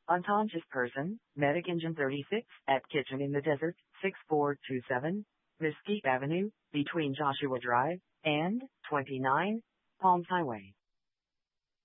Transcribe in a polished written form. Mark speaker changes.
Speaker 1: Unconscious person, Medic Engine 36, at Kitchen in the Desert, 6427, Mesquite Avenue, between Joshua Drive and 29, Palms Highway.